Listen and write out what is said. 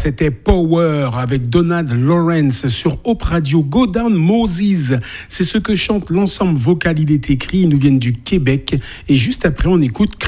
c'était Power avec Donald Lawrence sur Hope Radio. Go Down Moses, c'est ce que chante l'ensemble vocal Il est écrit. Ils nous viennent du Québec. Et juste après, on écoute